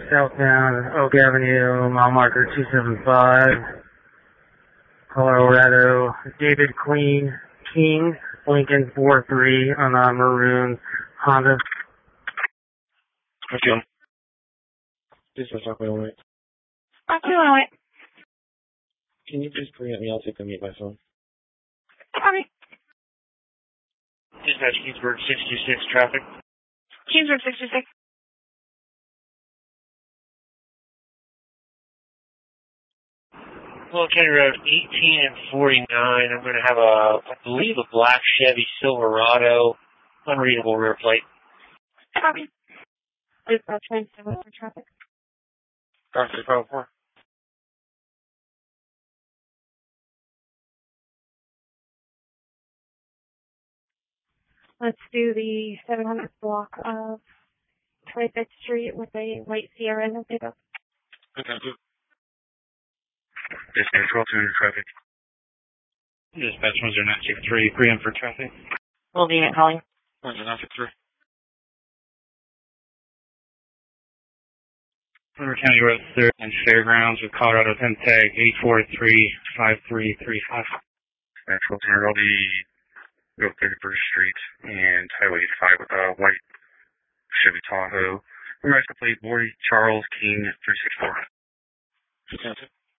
Southbound Oak Avenue, mile marker 275, Colorado, David King, Lincoln 43 on a maroon Honda. Okay. This is not going to wait. I'm doing all right. Can you just bring it me? I'll take the meet by phone. Copy. Dispatch Kingsburg 66 traffic. Kingsburg 66. Well, County Road 18 and 49. I'm going to have I believe a black Chevy Silverado, unreadable rear plate. Copy. Dispatch 97 for traffic. Traffic 504. Let's do the 700 block of 25th Street with a white Sierra in the pickup. Okay, good. Dispatch 1200 traffic. Dispatch 1093, pre-em for traffic. Will be unit calling. 1093. River County Road 3rd and Fairgrounds with Colorado Penn Tag 843-5335. Dispatch 1200, I'll be go 31st Street and Highway 85 with a white Chevy Tahoe. License plate Boy Charles King 364.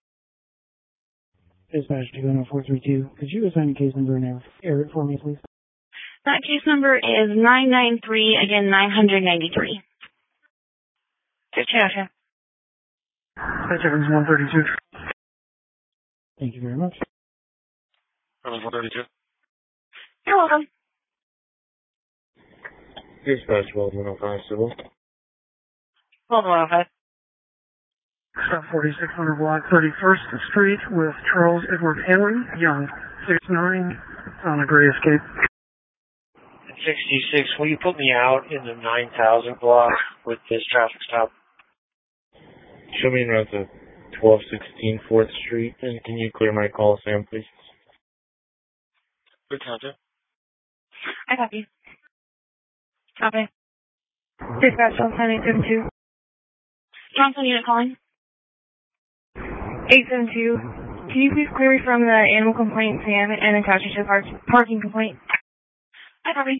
Dispatch 20432. Could you assign a case number and error it for me, please? That case number is 993, again 993. Gotcha. Dispatch 132. Thank you very much. 132. You're welcome. Dispatch 105 Civil. Hold on, okay. Stop 4600 block 31st Street with Charles Edward Henry, young, 6'9", on a gray Escape. 66, will you put me out in the 9000 block with this traffic stop? Show me around to 1216 4th Street, and can you clear my call, Sam, please? Good counter. I copy. Copy. Dispatch 17872. Johnson unit calling. 872. Can you please query from the animal complaint Sam and attach it to the parking complaint? I copy.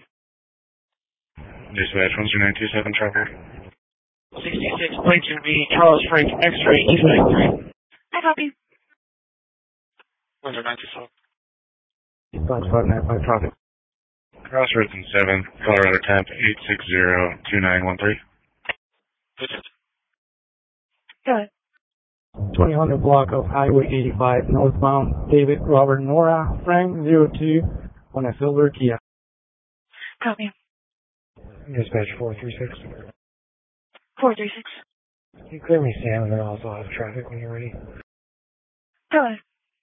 Dispatch 10927 traffic. 66 plate to be Charles Frank X-ray E93. I copy. 10927. Dispatch 595 traffic. Crossroads in 7, Colorado Temp 860-2913. Go ahead. 2000 block of Highway 85 northbound, David Robert Nora, Frank 02, on a silver Kia. Copy. Dispatch 436. 436. Can you clear me, Sam, and then also have traffic when you're ready? Go ahead.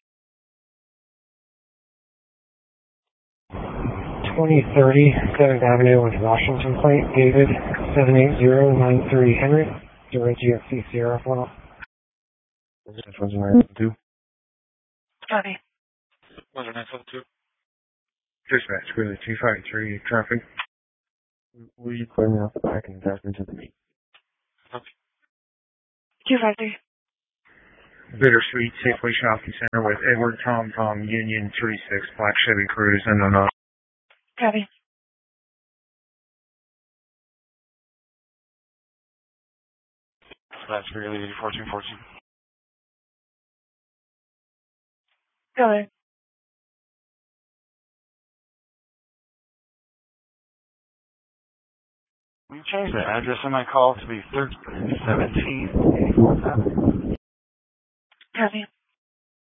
2030 7th Avenue with Washington Plate, David 78093 Henry, Durant GFC Sierra File. Dispatch 10972. Copy. 10972. Dispatch, really 253 traffic. Will you clear me off the back and pass me to the meet? Okay. 253. Bittersweet Safeway Shopping Center with Edward Tom Union 36 Black Chevy Cruze and then Copy. Dispatch, really 1414. Go ahead. Will you change the address on my call to be 1317? Copy.